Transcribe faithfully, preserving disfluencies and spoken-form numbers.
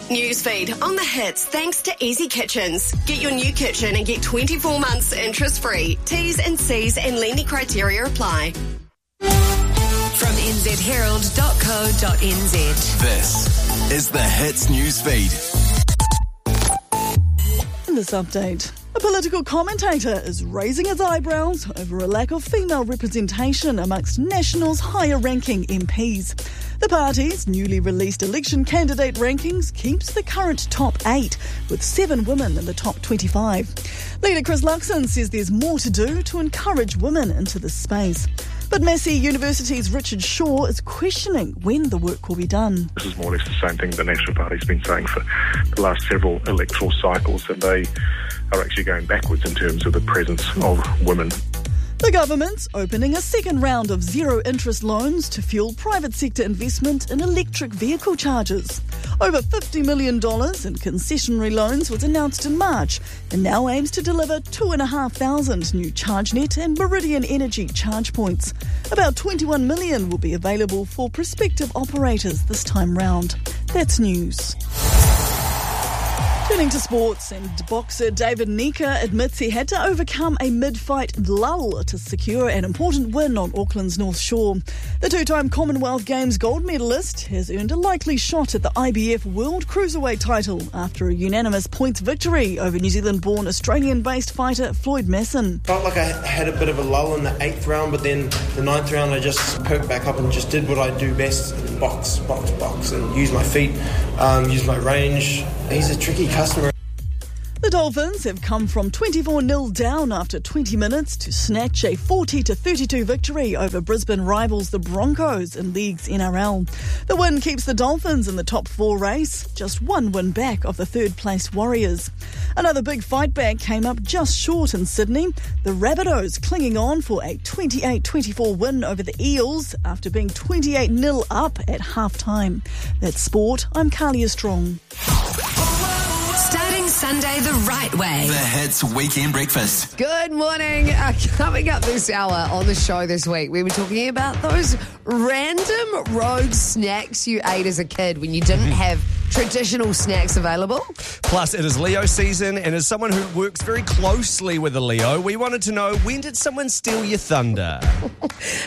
Newsfeed on the hits thanks to Easy Kitchens. Get your new kitchen and get twenty-four months interest free. T's and C's and lending criteria apply. From n z herald dot co dot n z. This is the Hits Newsfeed. In this update, a political commentator is raising his eyebrows over a lack of female representation amongst National's higher-ranking M Ps. The party's newly released election candidate rankings keeps the current top eight, with seven women in the top twenty-five. Leader Chris Luxon says there's more to do to encourage women into this space. But Massey University's Richard Shaw is questioning when the work will be done. This is more or less the same thing the National Party's been saying for the last several electoral cycles, that they are actually going backwards in terms of the presence of women. The government's opening a second round of zero-interest loans to fuel private sector investment in electric vehicle chargers. Over fifty million dollars in concessionary loans was announced in March and now aims to deliver two thousand five hundred new ChargeNet and Meridian Energy charge points. About twenty-one million dollars will be available for prospective operators this time round. That's news. Turning to sports, and boxer David Nika admits he had to overcome a mid-fight lull to secure an important win on Auckland's North Shore. The two-time Commonwealth Games gold medalist has earned a likely shot at the I B F World Cruiserweight title after a unanimous points victory over New Zealand-born Australian-based fighter Floyd Masson. Felt like I had a bit of a lull in the eighth round, but then the ninth round I just perked back up and just did what I do best: box, box, box, and use my feet, um, use my range. He's a tricky customer. The Dolphins have come from twenty-four nil down after twenty minutes to snatch a forty to thirty-two victory over Brisbane rivals the Broncos in League's N R L. The win keeps the Dolphins in the top four race, just one win back of the third-placed Warriors. Another big fight back came up just short in Sydney. The Rabbitohs clinging on for a twenty-eight twenty-four win over the Eels after being twenty-eight nil up at half-time. That's sport. I'm Carlia Strong. Starting Sunday the right way. The Hits Weekend Breakfast. Good morning. Uh, coming up this hour on the show this week, we were talking about those random road snacks you ate as a kid when you didn't have traditional snacks available. Plus, it is Leo season, and as someone who works very closely with a Leo, we wanted to know, when did someone steal your thunder?